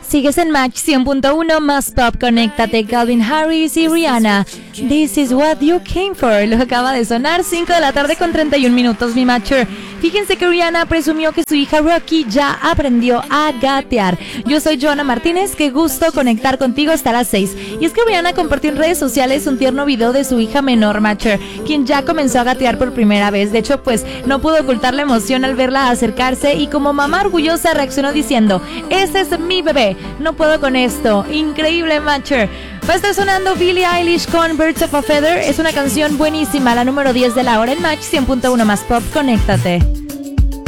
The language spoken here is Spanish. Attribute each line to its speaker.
Speaker 1: Sigues en Match 100.1 más pop, conéctate. Calvin Harris y Rihanna, This is what you came for. Lo acaba de sonar, 5 de la tarde con 31 minutos, mi matcher. Fíjense que Rihanna presumió que su hija Rocky ya aprendió a gatear. Yo soy Joana Martínez, qué gusto conectar contigo hasta las 6. Y es que Rihanna compartió en redes sociales un tierno video de su hija menor, matcher, quien ya comenzó a gatear por primera vez. De hecho, pues no pudo ocultar la emoción al verla acercarse y como mamá orgullosa reaccionó diciendo: ese es mi bebé, no puedo con esto. Increíble, matcher. Va a estar sonando Billie Eilish con Birds of a Feather. Es una canción buenísima, la número 10 de la hora en Match 100.1 más pop. Conéctate.